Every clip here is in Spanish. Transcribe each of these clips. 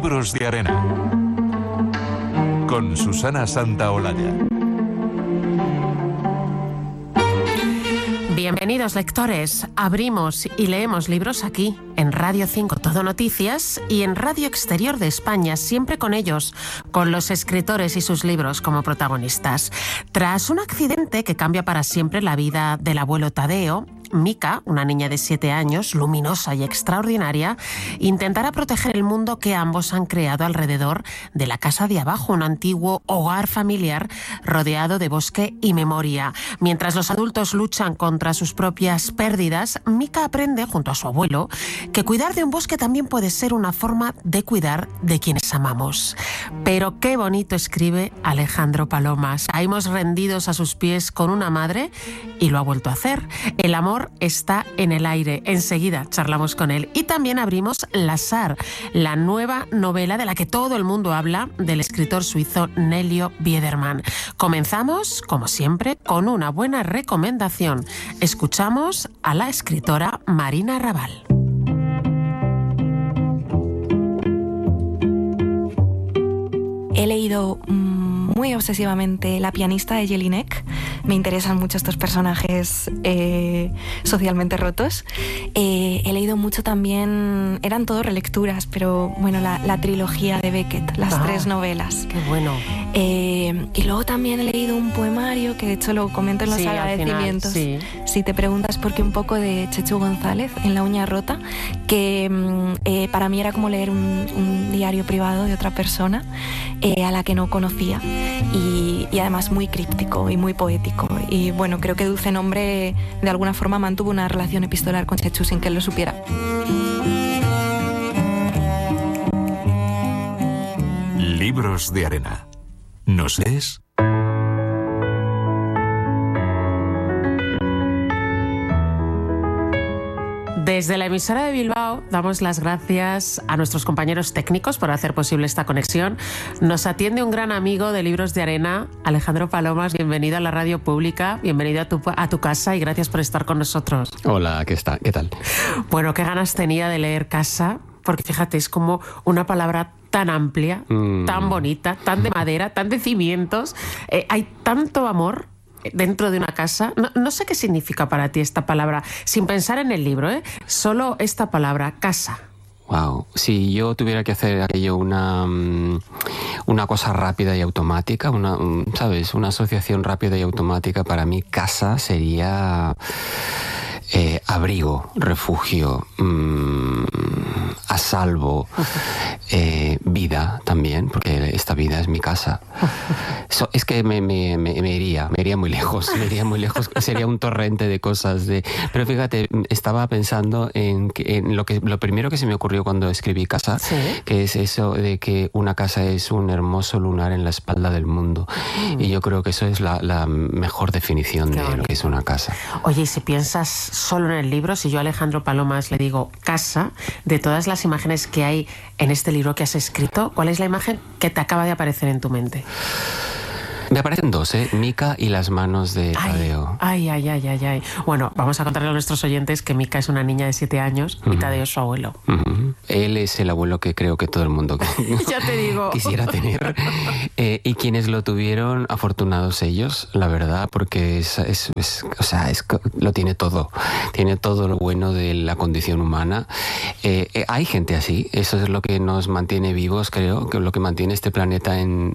Libros de Arena con Susana Santaolalla. Bienvenidos, lectores. Abrimos y leemos libros aquí, en Radio 5 Todo Noticias y en Radio Exterior de España, siempre con ellos, con los escritores y sus libros como protagonistas. Tras un accidente que cambia para siempre la vida del abuelo Tadeo, Mika, una niña de 7 años, luminosa y extraordinaria, intentará proteger el mundo que ambos han creado alrededor de la casa de abajo, un antiguo hogar familiar rodeado de bosque y memoria. Mientras los adultos luchan contra sus propias pérdidas, Mika aprende, junto a su abuelo, que cuidar de un bosque también puede ser una forma de cuidar de quienes amamos. Pero qué bonito escribe Alejandro Palomas. Caímos rendidos a sus pies con una madre y lo ha vuelto a hacer. El amor está en el aire. Enseguida charlamos con él. Y también abrimos Lazar, la nueva novela de la que todo el mundo habla, del escritor suizo Nelio Biederman. Comenzamos, como siempre, con una buena recomendación. Escuchamos a la escritora Marina Raval. He leído muy obsesivamente La pianista de Jelinek. Me interesan mucho estos personajes socialmente rotos. He leído mucho también, eran todo relecturas, pero bueno, la trilogía de Beckett, las 3 novelas. ¡Qué bueno! Y luego también he leído un poemario, que de hecho lo comento en los agradecimientos. Final, sí. Si te preguntas por qué, un poco de Chechu González, En la uña rota, que para mí era como leer un diario privado de otra persona a la que no conocía. Y además muy críptico y muy poético. Y bueno, creo que Dulce Nombre de alguna forma mantuvo una relación epistolar con Chechu sin que él lo supiera. Libros de Arena. ¿Nos lees? Desde la emisora de Bilbao damos las gracias a nuestros compañeros técnicos por hacer posible esta conexión. Nos atiende un gran amigo de Libros de Arena, Alejandro Palomas. Bienvenido a la radio pública, bienvenido a tu casa y gracias por estar con nosotros. Hola, ¿qué tal? Bueno, qué ganas tenía de leer Casa, porque fíjate, es como una palabra tan amplia, tan bonita, tan de madera, tan de cimientos. Hay tanto amor dentro de una casa. No sé qué significa para ti esta palabra, sin pensar en el libro, solo esta palabra, casa. Wow, si yo tuviera que hacer aquello una cosa rápida y automática, ¿sabes? Una asociación rápida y automática, para mí casa sería abrigo, refugio, a salvo, vida también, porque esta vida es mi casa. Es que me iría muy lejos, sería un torrente de cosas. Pero fíjate, estaba pensando en lo primero que se me ocurrió cuando escribí Casa, ¿sí? Que es eso de que una casa es un hermoso lunar en la espalda del mundo. Y yo creo que eso es la mejor definición de lo que es una casa. Oye, y si piensas solo en el libro, si yo a Alejandro Palomas le digo casa, de todas las imágenes que hay en este libro que has escrito, ¿cuál es la imagen que te acaba de aparecer en tu mente? Me aparecen 2, Mika y las manos de Tadeo. Ay. Bueno, vamos a contarle a nuestros oyentes que Mika es una niña de 7 años y Tadeo es su abuelo. Él es el abuelo que creo que todo el mundo ya te digo. quisiera tener. Y quienes lo tuvieron, afortunados ellos, la verdad, porque lo tiene todo. Tiene todo lo bueno de la condición humana. Hay gente así. Eso es lo que nos mantiene vivos, creo, que lo que mantiene este planeta en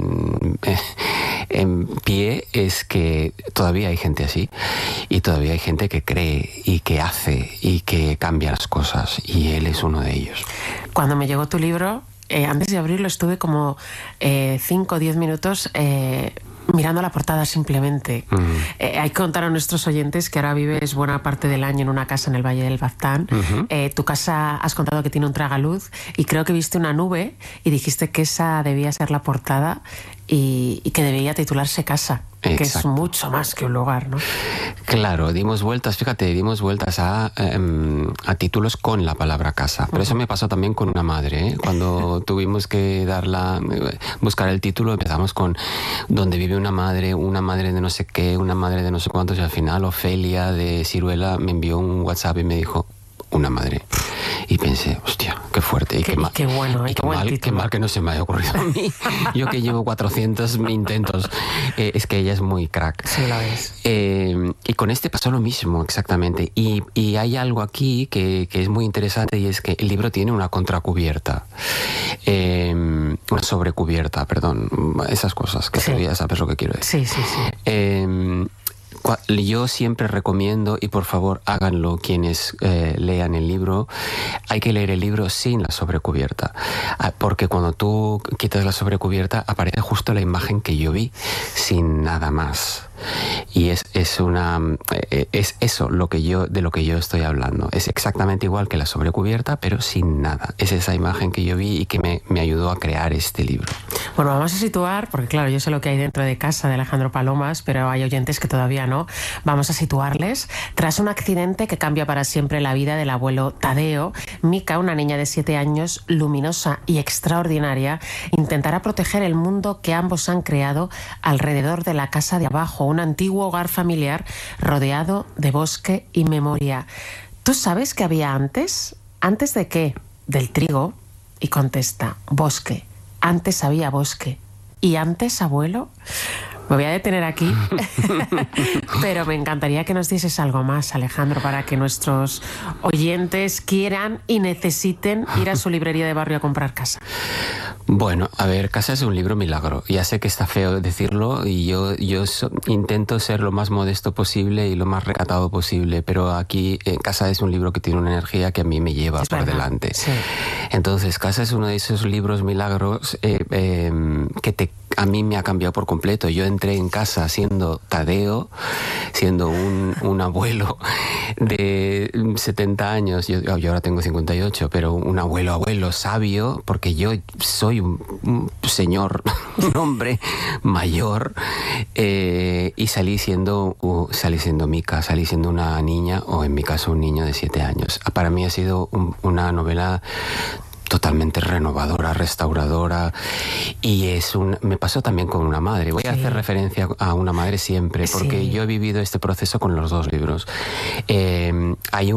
pie, es que todavía hay gente así y todavía hay gente que cree y que hace y que cambia las cosas, y él es uno de ellos. Cuando me llegó tu libro, antes de abrirlo estuve como 5 o 10 minutos mirando la portada simplemente. Hay que contar a nuestros oyentes que ahora vives buena parte del año en una casa en el Valle del Baztán. Tu casa, has contado que tiene un tragaluz, y creo que viste una nube y dijiste que esa debía ser la portada y que debía titularse Casa. Exacto. Que es mucho más que un lugar, ¿no? Claro, dimos vueltas a títulos con la palabra casa. Pero eso me pasó también con una madre, Cuando tuvimos que buscar el título, empezamos con donde vive una madre de no sé qué, una madre de no sé cuántos, y al final Ofelia de Ciruela me envió un WhatsApp y me dijo una madre. Y pensé, hostia, qué fuerte. exactamente. Y qué bueno, y qué mal que no se me haya ocurrido a mí. Yo que llevo 400 intentos. Es que ella es muy crack. Sí, lo es. Y con este pasó lo mismo, exactamente. Y hay algo aquí que es muy interesante, y es que el libro tiene una contracubierta. Una sobrecubierta, perdón. Esas cosas que ya sabes lo que quiero decir. Sí, sí, sí. Yo siempre recomiendo, y por favor háganlo quienes lean el libro, hay que leer el libro sin la sobrecubierta, porque cuando tú quitas la sobrecubierta aparece justo la imagen que yo vi, sin nada más. Y es eso de lo que yo estoy hablando. Es exactamente igual que la sobrecubierta, pero sin nada. Es esa imagen que yo vi y que me ayudó a crear este libro. Bueno, vamos a situar, porque claro, yo sé lo que hay dentro de casa de Alejandro Palomas, pero hay oyentes que todavía no. Vamos a situarles. Tras un accidente que cambia para siempre la vida del abuelo Tadeo, Mica, una niña de 7 años, luminosa y extraordinaria, intentará proteger el mundo que ambos han creado alrededor de la casa de abajo, un antiguo hogar familiar rodeado de bosque y memoria. ¿Tú sabes qué había antes? ¿Antes de qué? Del trigo. Y contesta, bosque. Antes había bosque. ¿Y antes, abuelo? Me voy a detener aquí, pero me encantaría que nos dieses algo más, Alejandro, para que nuestros oyentes quieran y necesiten ir a su librería de barrio a comprar Casa. Bueno, a ver, Casa es un libro milagro. Ya sé que está feo decirlo y yo intento ser lo más modesto posible y lo más recatado posible, pero aquí Casa es un libro que tiene una energía que a mí me lleva por delante. Sí. Entonces, Casa es uno de esos libros milagros que a mí me ha cambiado por completo. Yo entré en Casa siendo Tadeo, siendo un abuelo de 70 años, yo ahora tengo 58, pero un abuelo sabio, porque yo soy un señor, un hombre mayor, y salí siendo Mica, salí siendo una niña, o en mi caso un niño de 7 años. Para mí ha sido una novela totalmente renovadora, restauradora, y me pasó también con una madre. Voy a hacer referencia a una madre siempre, porque yo he vivido este proceso con los dos libros. Hay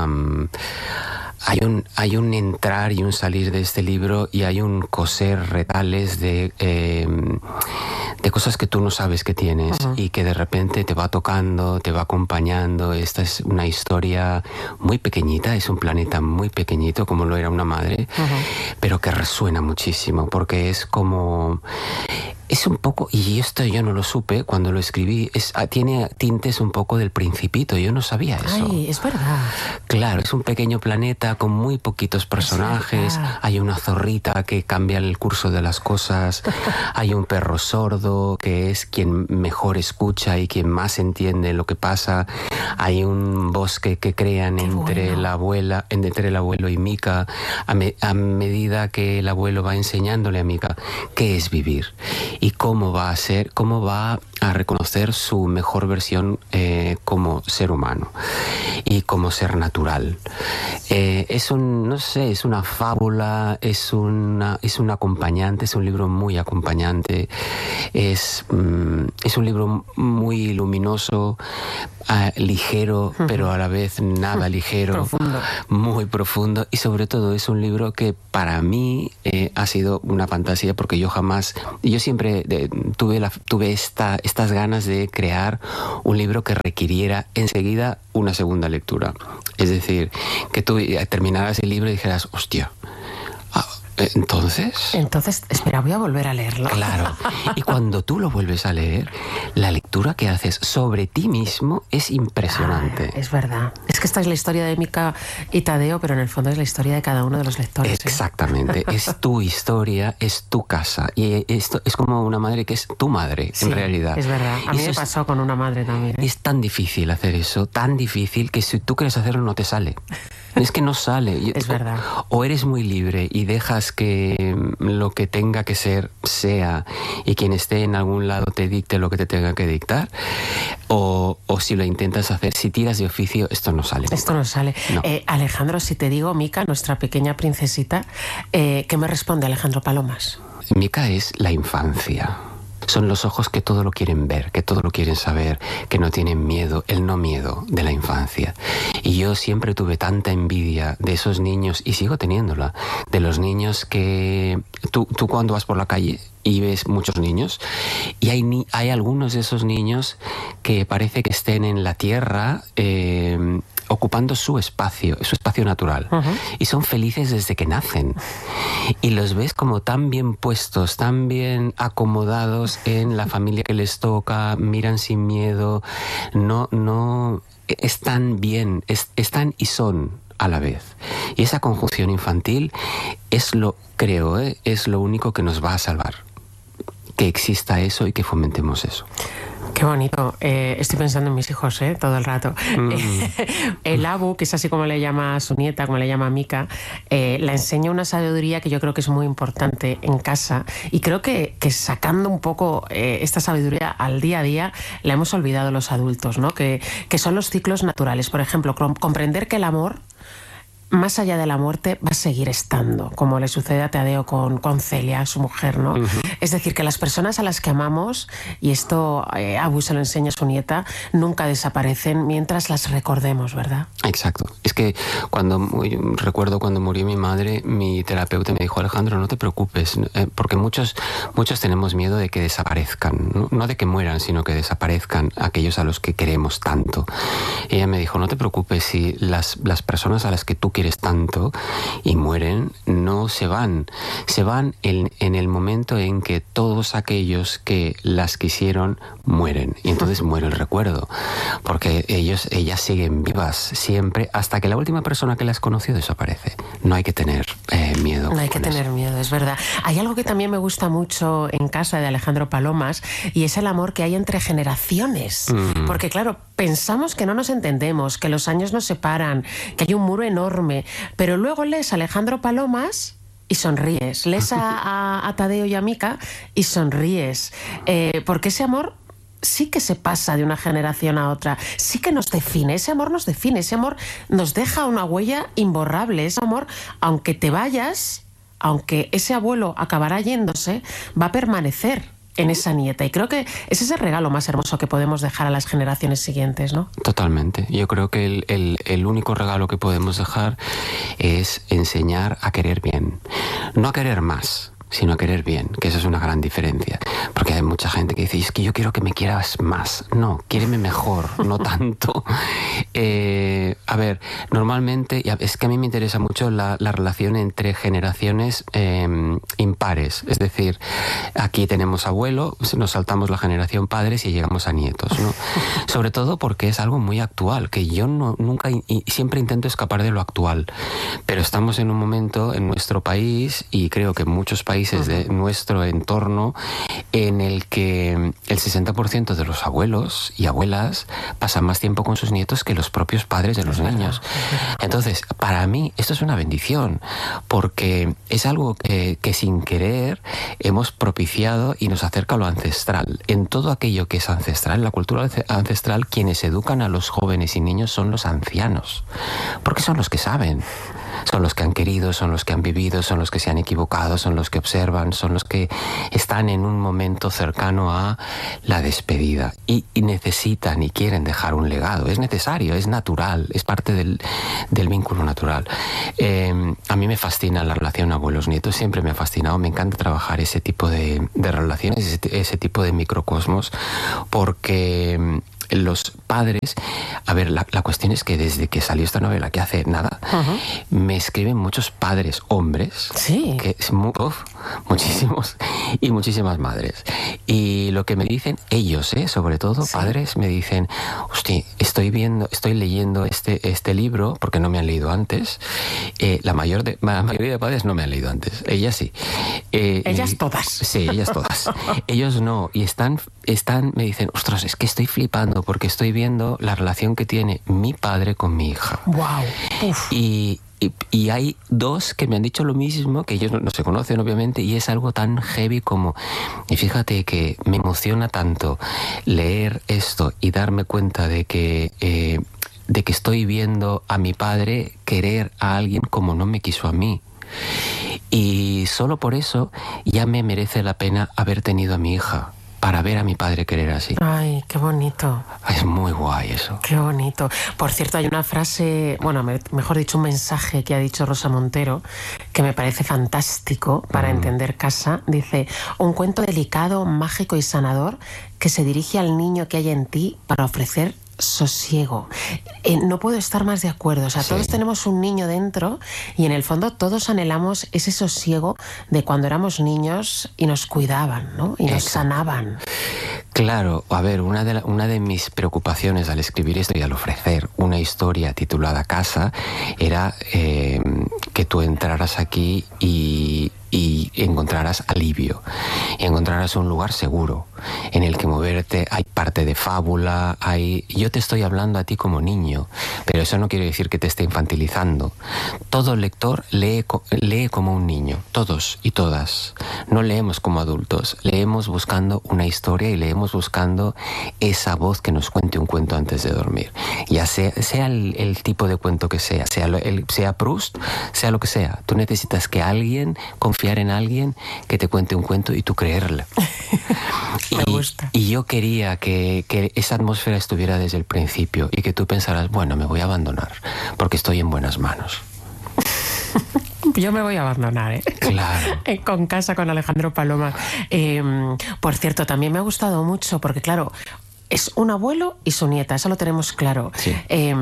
un entrar y un salir de este libro, y hay un coser retales de cosas que tú no sabes que tienes, y que de repente te va tocando, te va acompañando. Esta es una historia muy pequeñita, es un planeta muy pequeñito, como lo era una madre, pero que resuena muchísimo, porque es como... Es un poco, y esto yo no lo supe cuando lo escribí, tiene tintes un poco del Principito, yo no sabía eso. Ay, es verdad. Claro, es un pequeño planeta con muy poquitos personajes, hay una zorrita que cambia el curso de las cosas, hay un perro sordo que es quien mejor escucha y quien más entiende lo que pasa, hay un bosque que crean entre el abuelo y Mica, a medida que el abuelo va enseñándole a Mica qué es vivir y cómo va a reconocer su mejor versión como ser humano y como ser natural. Es una fábula, es un acompañante, es un libro muy acompañante, es un libro muy luminoso, ligero, pero a la vez nada ligero, muy profundo, y sobre todo es un libro que para mí ha sido una fantasía, porque yo siempre tuve estas ganas de crear un libro que requiriera enseguida una segunda lectura. Es decir, que tú terminaras el libro y dijeras, hostia, Entonces, espera, voy a volver a leerlo. Claro. Y cuando tú lo vuelves a leer, la lectura que haces sobre ti mismo es impresionante. Es verdad. Es que esta es la historia de Mica y Tadeo, pero en el fondo es la historia de cada uno de los lectores. Exactamente. Es tu historia, es tu casa. Y esto es como una madre que es tu madre, en realidad. Es verdad. A mí me pasó con una madre también. Es tan difícil hacer eso, tan difícil, que si tú quieres hacerlo no te sale. Es que no sale. Es verdad. O eres muy libre y dejas que lo que tenga que ser, sea, y quien esté en algún lado te dicte lo que te tenga que dictar, o si lo intentas hacer, si tiras de oficio, esto no sale. Esto no sale. No. Alejandro, si te digo Mica, nuestra pequeña princesita, ¿qué me responde Alejandro Palomas? Mica es la infancia. Son los ojos que todo lo quieren ver, que todo lo quieren saber, que no tienen miedo, el no miedo de la infancia. Y yo siempre tuve tanta envidia de esos niños, y sigo teniéndola, de los niños que tú cuando vas por la calle y ves muchos niños, y hay algunos de esos niños que parece que estén en la tierra ocupando su espacio natural. Y son felices desde que nacen. Y los ves como tan bien puestos, tan bien acomodados en la familia que les toca, miran sin miedo, no están bien, están y son a la vez. Y esa conjunción infantil es lo único que nos va a salvar. Que exista eso y que fomentemos eso. Qué bonito. Estoy pensando en mis hijos, todo el rato. El Abu, que es así como le llama a su nieta, como le llama a Mika, la enseña una sabiduría que yo creo que es muy importante en casa, y creo que sacando un poco esta sabiduría al día a día la hemos olvidado los adultos, ¿no? Que son los ciclos naturales. Por ejemplo, comprender que el amor, más allá de la muerte, va a seguir estando, como le sucede a Tadeo con Celia, su mujer, ¿no? Es decir, que las personas a las que amamos, y esto Abu se lo enseña a su nieta, nunca desaparecen mientras las recordemos, ¿verdad? Exacto. Es que recuerdo cuando murió mi madre, mi terapeuta me dijo: Alejandro, no te preocupes, porque muchos tenemos miedo de que desaparezcan, no de que mueran, sino que desaparezcan aquellos a los que queremos tanto. Y ella me dijo: no te preocupes, si las personas a las que tú quieres tanto y mueren, no se van en el momento en que todos aquellos que las quisieron mueren, y entonces muere el recuerdo, porque ellas siguen vivas siempre hasta que la última persona que las conoció desaparece. No hay que tener miedo. No hay que tener miedo, es verdad. Hay algo que también me gusta mucho en casa de Alejandro Palomas, y es el amor que hay entre generaciones. Porque claro, pensamos que no nos entendemos, que los años nos separan, que hay un muro enorme, pero luego lees a Alejandro Palomas y sonríes, lees a Tadeo y a Mika y sonríes, porque ese amor sí que se pasa de una generación a otra, sí que nos define, ese amor nos deja una huella imborrable. Ese amor, aunque te vayas, aunque ese abuelo acabará yéndose, va a permanecer en esa nieta, y creo que ese es el regalo más hermoso que podemos dejar a las generaciones siguientes, ¿no? Totalmente. Yo creo que el único regalo que podemos dejar es enseñar a querer bien, no a querer más, sino a querer bien, que eso es una gran diferencia. Porque hay mucha gente que dice: es que yo quiero que me quieras más. No, quiéreme mejor, no tanto. A ver, normalmente, es que a mí me interesa mucho la relación entre generaciones impares. Es decir, aquí tenemos abuelo, nos saltamos la generación padres y llegamos a nietos, ¿no? Sobre todo porque es algo muy actual, que yo nunca y siempre intento escapar de lo actual. Pero estamos en un momento en nuestro país, y creo que en muchos países de nuestro entorno, en el que el 60% de los abuelos y abuelas pasan más tiempo con sus nietos que los propios padres de los niños. Entonces, para mí esto es una bendición, porque es algo que sin querer hemos propiciado y nos acerca a lo ancestral. En todo aquello que es ancestral, en la cultura ancestral, quienes educan a los jóvenes y niños son los ancianos, porque son los que saben. Son los que han querido, son los que han vivido, son los que se han equivocado, son los que observan, son los que están en un momento cercano a la despedida y necesitan y quieren dejar un legado. Es necesario, es natural, es parte del vínculo natural. A mí me fascina la relación abuelos-nietos, siempre me ha fascinado, me encanta trabajar ese tipo de relaciones, ese tipo de microcosmos, porque los padres, a ver, la cuestión es que desde que salió esta novela, que hace nada, me escriben muchos padres hombres, sí, que es muchísimos, y muchísimas madres. Y lo que me dicen ellos, sobre todo, sí, padres, me dicen: hostia, estoy leyendo este libro, porque no me han leído antes. La mayoría de padres no me han leído antes, ellas sí. Ellas todas. Sí, ellas todas. Ellos no, y me dicen: ostras, es que estoy flipando porque estoy viendo la relación que tiene mi padre con mi hija. Wow. Y hay dos que me han dicho lo mismo, que ellos no se conocen obviamente, y es algo tan heavy como... Y fíjate que me emociona tanto leer esto y darme cuenta de que estoy viendo a mi padre querer a alguien como no me quiso a mí. Y solo por eso ya me merece la pena haber tenido a mi hija. para ver a mi padre querer así. Ay, qué bonito. Es muy guay eso. Qué bonito. Por cierto, hay una frase, bueno, mejor dicho, un mensaje que ha dicho Rosa Montero, que me parece fantástico para entender casa. Dice, un cuento delicado, mágico y sanador que se dirige al niño que hay en ti para ofrecer sosiego. No puedo estar más de acuerdo. O sea, todos tenemos un niño dentro y en el fondo todos anhelamos ese sosiego de cuando éramos niños y nos cuidaban, ¿no? Y nos sanaban. Claro, a ver, una de mis preocupaciones al escribir esto y al ofrecer una historia titulada Casa era que tú entraras aquí y encontrarás alivio, y encontrarás un lugar seguro en el que moverte. Hay parte de fábula, yo te estoy hablando a ti como niño, pero eso no quiere decir que te esté infantilizando. Todo lector lee como un niño, todos y todas. No leemos como adultos, leemos buscando una historia y leemos buscando esa voz que nos cuente un cuento antes de dormir. Ya sea el tipo de cuento que sea Proust, sea lo que sea. Tú necesitas que alguien, confiar en alguien que te cuente un cuento y tú creerle. Me gusta. Y yo quería que esa atmósfera estuviera desde el principio y que tú pensaras, bueno, me voy a abandonar porque estoy en buenas manos. Yo me voy a abandonar, ¿eh? Claro. Con Casa, con Alejandro Paloma. Por cierto, también me ha gustado mucho porque, claro, es un abuelo y su nieta, eso lo tenemos claro. Sí.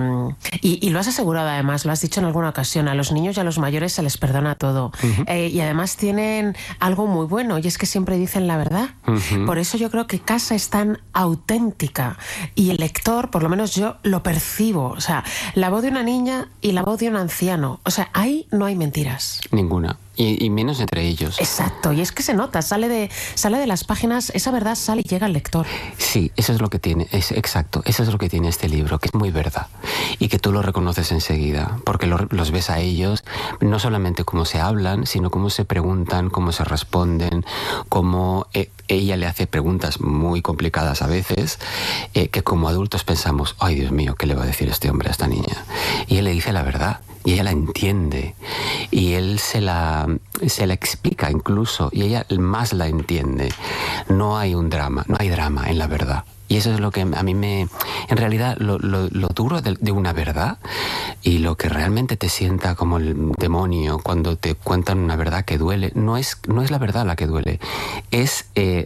Y lo has asegurado además, lo has dicho en alguna ocasión, a los niños y a los mayores se les perdona todo. Y además tienen algo muy bueno, y es que siempre dicen la verdad. Por eso yo creo que Casa es tan auténtica. Y el lector, por lo menos yo, lo percibo. O sea, la voz de una niña y la voz de un anciano. O sea, ahí no hay mentiras. Ninguna. Y menos entre ellos. Exacto, y es que se nota, sale de las páginas, esa verdad sale y llega al lector. Sí, eso es lo que tiene, exacto, eso es lo que tiene este libro, que es muy verdad y que tú lo reconoces enseguida, porque los ves a ellos, no solamente cómo se hablan, sino cómo se preguntan, cómo se responden, cómo ella le hace preguntas muy complicadas a veces, que como adultos pensamos, ay Dios mío, ¿qué le va a decir este hombre a esta niña? Y él le dice la verdad. Y ella la entiende, y él se la explica incluso, y ella más la entiende. No hay drama en la verdad. Y eso es lo que a mí en realidad, lo duro de una verdad y lo que realmente te sienta como el demonio cuando te cuentan una verdad que duele, no es la verdad la que duele, es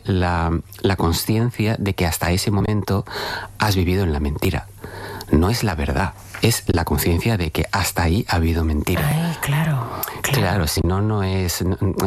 la consciencia de que hasta ese momento has vivido en la mentira. No es la verdad, es la conciencia de que hasta ahí ha habido mentira. Ay, claro. Claro, si no es...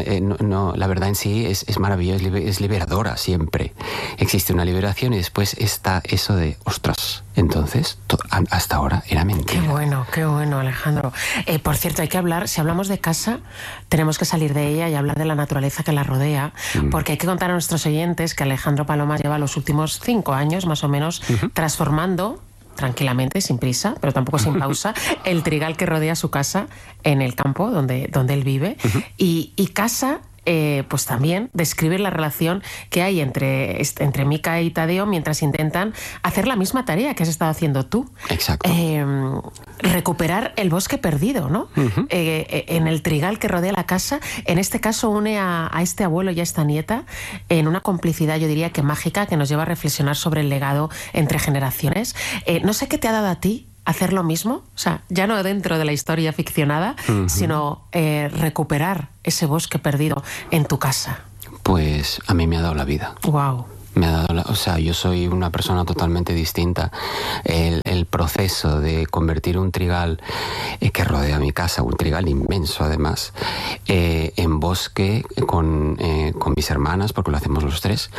No, la verdad en sí es maravillosa, es liberadora siempre. Existe una liberación y después está eso de, ostras, entonces hasta ahora era mentira. Qué bueno, Alejandro. Por cierto, hay que hablar, si hablamos de Casa, tenemos que salir de ella y hablar de la naturaleza que la rodea, porque hay que contar a nuestros oyentes que Alejandro Paloma lleva los últimos 5 años, más o menos, transformando tranquilamente, sin prisa, pero tampoco sin pausa, el trigal que rodea su casa en el campo donde él vive. Y Casa, pues también describe la relación que hay entre Mica y Tadeo mientras intentan hacer la misma tarea que has estado haciendo tú. Exacto. Recuperar el bosque perdido, ¿no? En el trigal que rodea la casa. En este caso une a este abuelo y a esta nieta en una complicidad, yo diría que mágica, que nos lleva a reflexionar sobre el legado entre generaciones. No sé qué te ha dado a ti hacer lo mismo, o sea, ya no dentro de la historia ficcionada, sino recuperar ese bosque perdido en tu casa. Pues a mí me ha dado la vida. Wow. Me ha dado o sea, yo soy una persona totalmente distinta. El proceso de convertir un trigal que rodea mi casa, un trigal inmenso además, en bosque con mis hermanas, porque lo hacemos los tres,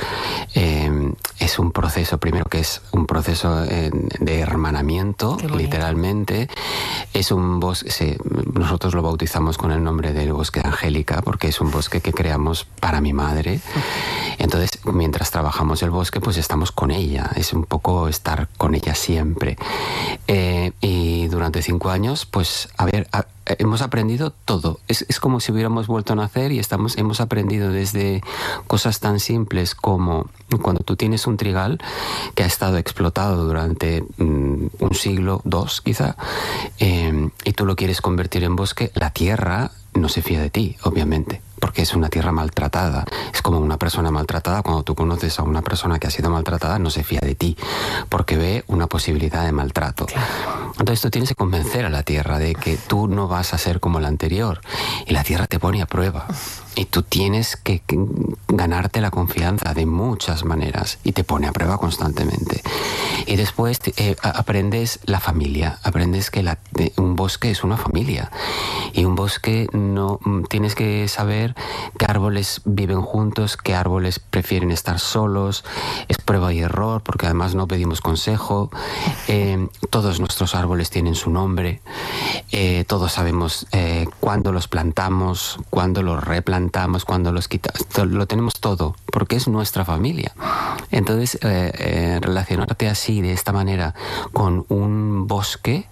es un proceso, primero que es un proceso de hermanamiento, literalmente. Es un bosque, nosotros lo bautizamos con el nombre del bosque de Angélica, porque es un bosque que creamos para mi madre. Entonces, mientras trabajamos el bosque, pues estamos con ella. Es un poco estar con ella siempre. Y durante 5 años, pues, hemos aprendido todo. Es como si hubiéramos vuelto a nacer y hemos aprendido desde cosas tan simples como cuando tú tienes un trigal que ha estado explotado durante 1 siglo, 2 quizá, y tú lo quieres convertir en bosque, la tierra no se fía de ti, obviamente, porque es una tierra maltratada. Es como una persona maltratada. Cuando tú conoces a una persona que ha sido maltratada, no se fía de ti, porque ve una posibilidad de maltrato. Entonces tú tienes que convencer a la tierra de que tú no vas a ser como la anterior, y la tierra te pone a prueba. Y tú tienes que ganarte la confianza de muchas maneras, y te pone a prueba constantemente. Y después aprendes la familia, aprendes que un bosque es una familia, y un bosque no tienes que saber qué árboles viven juntos, qué árboles prefieren estar solos. Es prueba y error, porque además no pedimos consejo. Todos nuestros árboles tienen su nombre, todos sabemos cuándo los plantamos, cuándo los replantamos, cuándo los quitamos. Lo tenemos todo, porque es nuestra familia. Entonces, relacionarte así, de esta manera, con un bosque,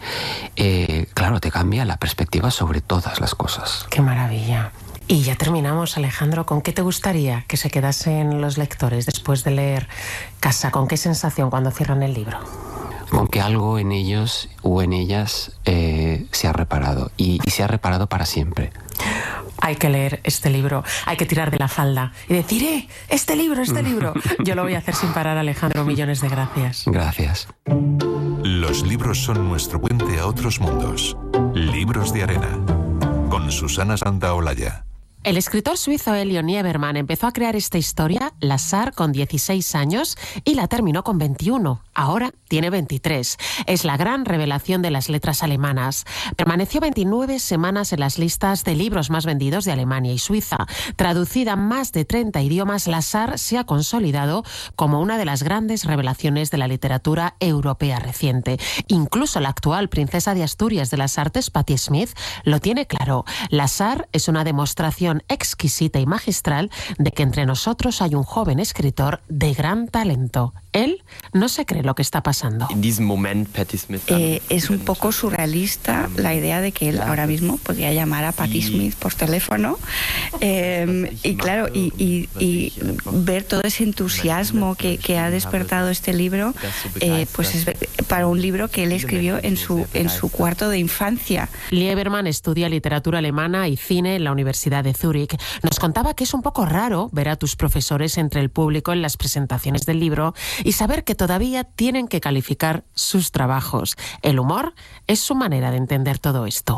claro, te cambia la perspectiva sobre todas las cosas. ¡Qué maravilla! Y ya terminamos, Alejandro. ¿Con qué te gustaría que se quedasen los lectores después de leer Casa? ¿Con qué sensación cuando cierran el libro? Con que algo en ellos o en ellas se ha reparado, y se ha reparado para siempre. Hay que leer este libro, hay que tirar de la falda y decir, este libro. Yo lo voy a hacer sin parar, Alejandro. Millones de gracias. Gracias. Los libros son nuestro puente a otros mundos. Libros de Arena, con Susana Santaolalla. El escritor suizo Elio Niebermann empezó a crear esta historia, Lazar, con 16 años y la terminó con 21. Ahora tiene 23. Es la gran revelación de las letras alemanas. Permaneció 29 semanas en las listas de libros más vendidos de Alemania y Suiza. Traducida a más de 30 idiomas, Lazar se ha consolidado como una de las grandes revelaciones de la literatura europea reciente. Incluso la actual princesa de Asturias de las artes, Patti Smith, lo tiene claro. Lazar es una demostración exquisita y magistral de que entre nosotros hay un joven escritor de gran talento. Él no se cree lo que está pasando. Es un poco surrealista la idea de que él ahora mismo podría llamar a Patti Smith por teléfono y claro, y ver todo ese entusiasmo que ha despertado este libro, pues es para un libro que él escribió en su cuarto de infancia. Liebermann estudia literatura alemana y cine en la Universidad de Zúrich. Nos contaba que es un poco raro ver a tus profesores entre el público en las presentaciones del libro y saber que todavía tienen que calificar sus trabajos. El humor es su manera de entender todo esto.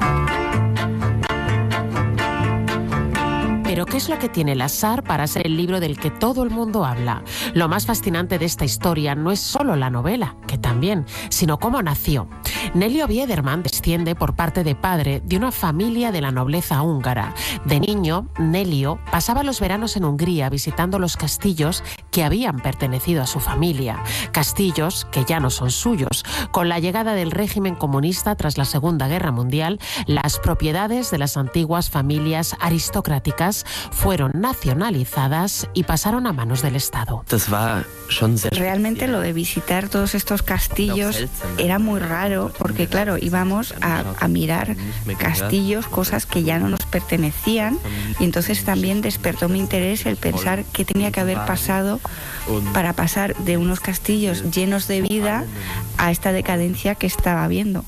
Pero ¿qué es lo que tiene Lazar para ser el libro del que todo el mundo habla? Lo más fascinante de esta historia no es solo la novela, que también, sino cómo nació. Nelio Biederman desciende por parte de padre de una familia de la nobleza húngara. De niño, Nelio pasaba los veranos en Hungría visitando los castillos que habían pertenecido a su familia. Castillos que ya no son suyos. Con la llegada del régimen comunista tras la Segunda Guerra Mundial, las propiedades de las antiguas familias aristocráticas fueron nacionalizadas y pasaron a manos del Estado. Realmente lo de visitar todos estos castillos era muy raro, porque claro, íbamos a mirar castillos, cosas que ya no nos pertenecían, y entonces también despertó mi interés el pensar qué tenía que haber pasado para pasar de unos castillos llenos de vida a esta decadencia que estaba viendo.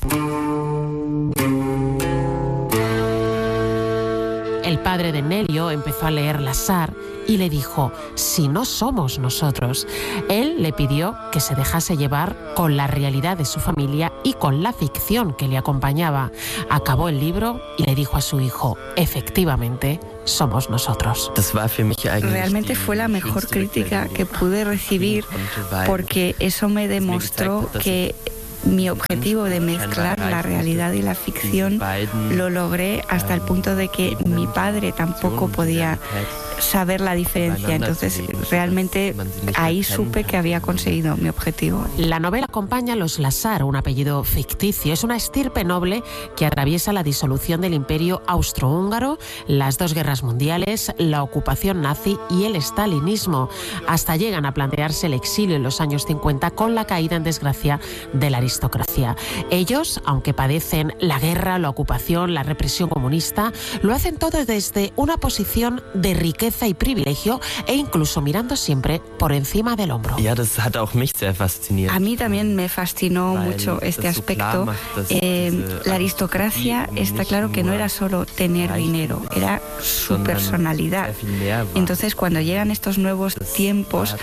El padre de Nelio empezó a leer Lazar y le dijo, si no somos nosotros. Él le pidió que se dejase llevar con la realidad de su familia y con la ficción que le acompañaba. Acabó el libro y le dijo a su hijo, efectivamente, somos nosotros. Realmente fue la mejor crítica que pude recibir, porque eso me demostró que mi objetivo de mezclar la realidad y la ficción lo logré hasta el punto de que mi padre tampoco podía saber la diferencia. Entonces realmente ahí supe que había conseguido mi objetivo. La novela acompaña a los Lazar, un apellido ficticio. Es una estirpe noble que atraviesa la disolución del Imperio austrohúngaro, las dos guerras mundiales, la ocupación nazi y el estalinismo. Hasta llegan a plantearse el exilio en los años 50 con la caída en desgracia de la aristocracia aristocracia. Ellos, aunque padecen la guerra, la ocupación, la represión comunista, lo hacen todo desde una posición de riqueza y privilegio e incluso mirando siempre por encima del hombro. A mí también me fascinó mucho este aspecto. La aristocracia, está claro que no era solo tener dinero, era su personalidad. Entonces, cuando llegan estos nuevos tiempos,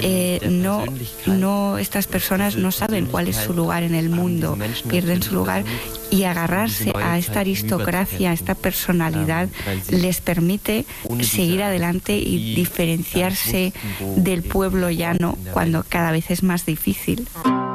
estas personas no saben cuál es su lugar en el mundo, pierden su lugar, y agarrarse a esta aristocracia, a esta personalidad, les permite seguir adelante y diferenciarse del pueblo llano cuando cada vez es más difícil.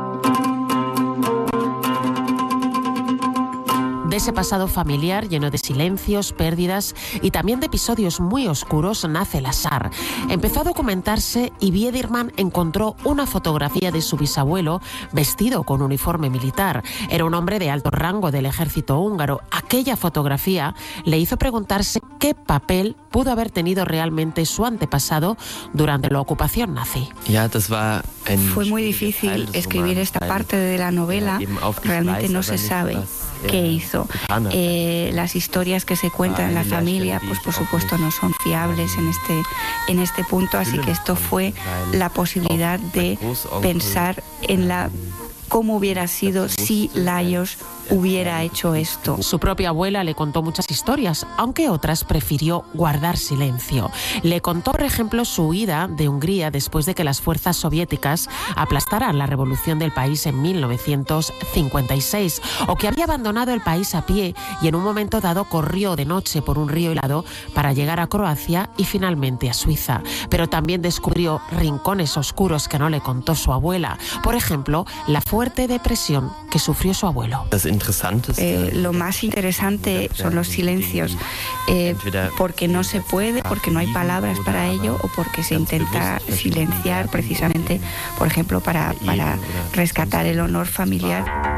De ese pasado familiar lleno de silencios, pérdidas y también de episodios muy oscuros nace Lasar. Empezó a documentarse y Biederman encontró una fotografía de su bisabuelo vestido con uniforme militar. Era un hombre de alto rango del ejército húngaro. Aquella fotografía le hizo preguntarse qué papel pudo haber tenido realmente su antepasado durante la ocupación nazi. Fue muy difícil escribir esta parte de la novela. Realmente no se sabe qué hizo. Las historias que se cuentan en la familia, pues por supuesto no son fiables en este punto, así que esto fue la posibilidad de pensar en cómo hubiera sido si Lajos hubiera hecho esto. Su propia abuela le contó muchas historias, aunque otras prefirió guardar silencio. Le contó, por ejemplo, su huida de Hungría después de que las fuerzas soviéticas aplastaran la revolución del país en 1956, o que había abandonado el país a pie y en un momento dado corrió de noche por un río helado para llegar a Croacia y finalmente a Suiza. Pero también descubrió rincones oscuros que no le contó su abuela. Por ejemplo, la fuerte depresión que sufrió su abuelo. Lo más interesante son los silencios, porque no se puede, porque no hay palabras para ello, o porque se intenta silenciar precisamente, por ejemplo, para rescatar el honor familiar.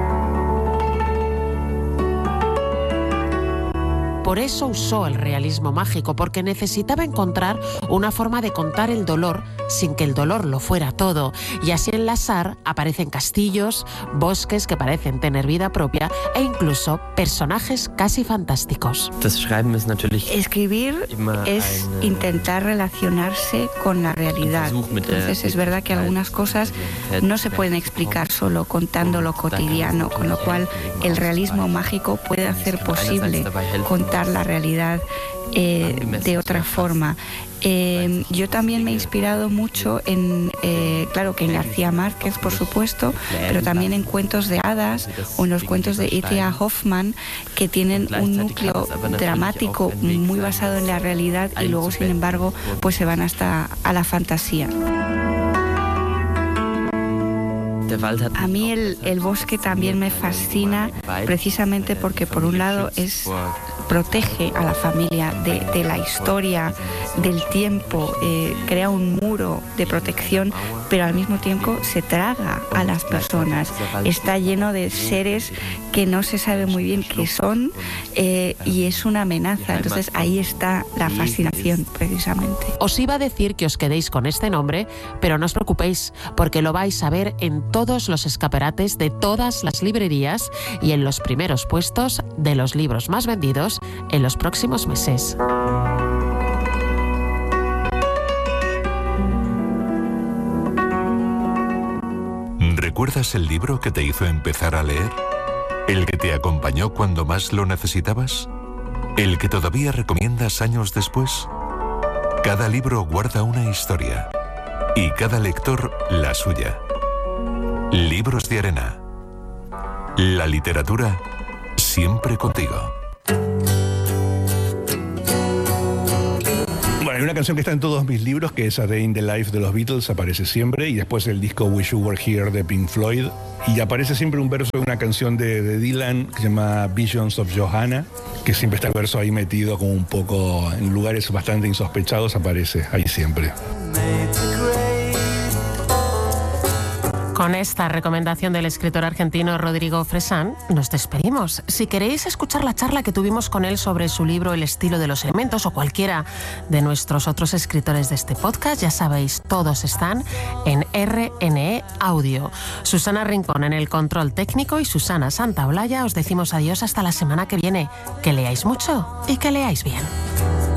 Por eso usó el realismo mágico, porque necesitaba encontrar una forma de contar el dolor sin que el dolor lo fuera todo. Y así en Lasar aparecen castillos, bosques que parecen tener vida propia e incluso personajes casi fantásticos. Escribir es intentar relacionarse con la realidad. Entonces es verdad que algunas cosas no se pueden explicar solo contando lo cotidiano, con lo cual el realismo mágico puede hacer posible contar la realidad de otra forma. Yo también me he inspirado mucho claro que en García Márquez, por supuesto, pero también en cuentos de hadas o en los cuentos de E.T.A. Hoffmann, que tienen un núcleo dramático muy basado en la realidad y luego, sin embargo, pues se van hasta a la fantasía. A mí el bosque también me fascina, precisamente porque por un lado protege a la familia de la historia, del tiempo, crea un muro de protección, pero al mismo tiempo se traga a las personas. Está lleno de seres que no se sabe muy bien qué son, y es una amenaza. Entonces ahí está la fascinación, precisamente. Os iba a decir que os quedéis con este nombre, pero no os preocupéis, porque lo vais a ver en todos los escaparates de todas las librerías y en los primeros puestos de los libros más vendidos en los próximos meses. ¿Recuerdas el libro que te hizo empezar a leer? ¿El que te acompañó cuando más lo necesitabas? ¿El que todavía recomiendas años después? Cada libro guarda una historia y cada lector la suya. Libros de Arena. La literatura siempre contigo. Bueno, hay una canción que está en todos mis libros, que es A Day in the Life de los Beatles, aparece siempre, y después el disco Wish You Were Here de Pink Floyd, y aparece siempre un verso de una canción de Dylan que se llama Visions of Johanna, que siempre está el verso ahí metido como un poco en lugares bastante insospechados, aparece ahí siempre. Con esta recomendación del escritor argentino Rodrigo Fresán, nos despedimos. Si queréis escuchar la charla que tuvimos con él sobre su libro El estilo de los elementos o cualquiera de nuestros otros escritores de este podcast, ya sabéis, todos están en RNE Audio. Susana Rincón en el control técnico y Susana Santaolalla, os decimos adiós hasta la semana que viene. Que leáis mucho y que leáis bien.